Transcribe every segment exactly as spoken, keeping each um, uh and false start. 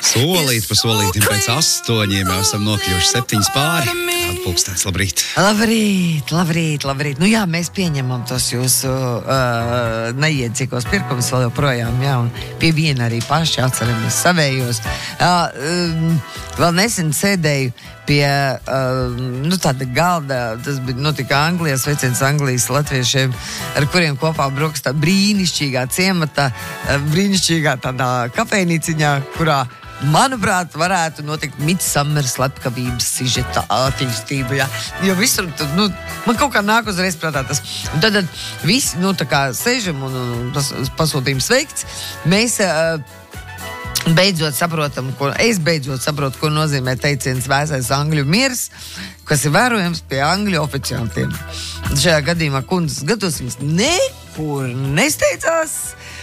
Solīt pa solītim pēc astoņiem jau esam nokļuvuši septiņas pāri. Tāda pulkstens, labrīt. Labrīt, labrīt, labrīt. Nu jā, mēs pieņemam tos jūsu uh, neiedzīgos pirkumus vēl joprojām, jā, un pie viena arī paši atceramies savējos. Uh, um, vēl nesen sēdēju pie uh, nu, tāda galda, tas bija notika Anglijā, sveiciens Anglijas latviešiem, ar kuriem kopā brokastā brīnišķīgā ciemata, uh, brīnišķīgā tādā kafejnīciņā, kurā, manuprāt, varētu notikt Midsummer slepkavības sižeta attīstība, jā. Jo visur, tad, nu, man kaut kā nāk uzreiz prātā tas. Un tad, tad visi, nu, tā kā sežam un, un tas pasūtījums veikts, mēs uh, beidzot saprotam, ko, es beidzot saprotu, ko nozīmē teiciens vēsais angļu miers, kas ir vērojams pie angļu oficiantiem. Šajā gadījumā kundzes gados viņas nekur nesteidzās,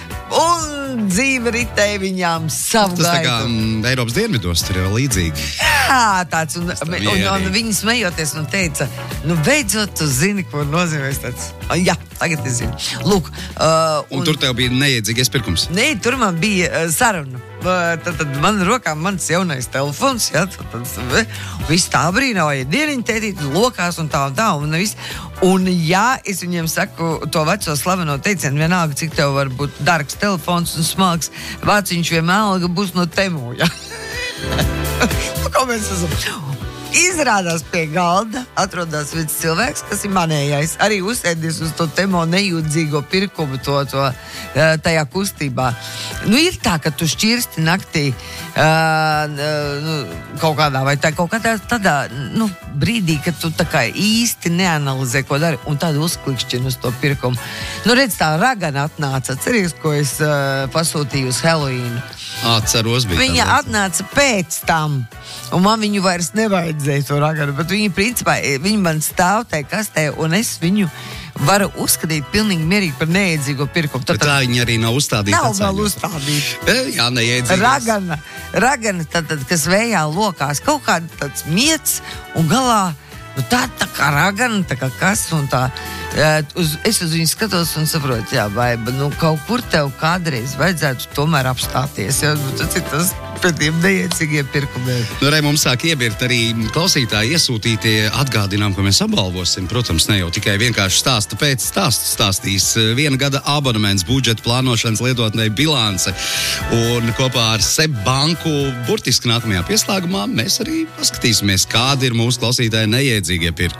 un dzīve ritēja viņām savu Tas tā gaitu. kā mm, Eiropas dienvidos tur jau līdzīgi. Jā, tāds, un, un, un, un viņi smejoties un teica, nu beidzot tu zini, ko nozīmē tāds. Jā, tagad es zinu. Lūk. Uh, Un, un tur tev bija neiedzīgais pirkums. Nē, tur man bija uh, saruna. Uh, tad, tad man rokā mans jaunais telefons, jā, tad, tad viss tā brīnā, vai dieniņa tētīt, lokās un tā un tā, un viss. Un jā, es viņiem saku to veco slaveno teicienu, vienalga, cik tev var būt dārgs telefons un smalks, vāciņš vienalga būs no Temu, jā. Nu, ko mēs esam? Izrādās pie galda atrodas viens cilvēks, kas ir manējais, arī uzsēdies uz to Temo nejūdzīgo pirkumu to, to, tajā kustībā. Nu, ir tā, ka tu šķirsti naktī uh, nu, kaut kādā vai tā, kaut kādā tādā, nu, brīdī, kad tu tā kā īsti neanalizē, ko dari, un tad uzklikšķini uz to pirkumu. Nu, redz, tā ragana atnāca, ceries, ko es uh, pasūtīju uz Halloween. Atceros, bija Viņa tā atnāca pēc tam, un man viņu vairs nevajadzēja to raganu, bet viņa principā, viņa man stāv tajā kastē, un es viņu varu uzskatīt pilnīgi mierīgi par neiedzīgo pirkumu. Bet tā viņa arī nav uzstādīta. Nav vēl atsāņos. uzstādīta. Jā, neiedzīgais. Ragana, ragana tad, tad, kas vējā lokās, kaut kāda tāds miets, un galā, nu tā, tā kā ragana, tā kā kas, un tā, uz, es uz viņu skatos un saprotu, jā, vai, nu, kaut kur tev kādreiz vajadzētu tomēr apstāties, jā, tas ir tas pret tiem neiedzīgiem pirkumiem. Nu, re, mums sāk iebirt arī klausītāji iesūtītie atgādinām, ko mēs apbalvosim. Protams, ne jau tikai vienkārši stāsta pēc stāstu stāstīs. Viena gada abonements, budžeta plānošanas lietotnei bilance. Un kopā ar Seb banku burtiski nākamajā pieslēgumā mēs arī paskatīsimies, kādi ir mūsu klausītāji neiedzīgie pirkumi.